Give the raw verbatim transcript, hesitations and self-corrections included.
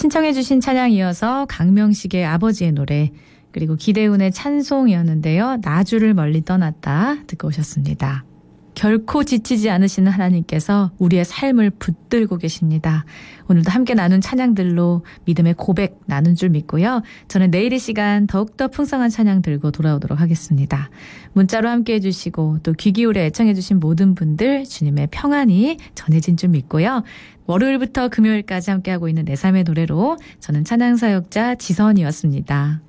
신청해 주신 찬양 이어서 강명식의 아버지의 노래 그리고 기대운의 찬송이었는데요. 나주를 멀리 떠났다 듣고 오셨습니다. 결코 지치지 않으시는 하나님께서 우리의 삶을 붙들고 계십니다. 오늘도 함께 나눈 찬양들로 믿음의 고백 나눈 줄 믿고요. 저는 내일 이 시간 더욱더 풍성한 찬양 들고 돌아오도록 하겠습니다. 문자로 함께 해주시고 또 귀 기울여 애청해주신 모든 분들 주님의 평안이 전해진 줄 믿고요. 월요일부터 금요일까지 함께하고 있는 내 삶의 노래로 저는 찬양사역자 지선이었습니다.